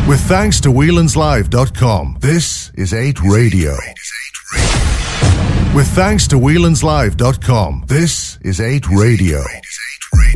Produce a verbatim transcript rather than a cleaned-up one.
With thanks to Whelan's Live dot com, this is eight Radio. With thanks to Whelan's Live dot com, this is eight Radio.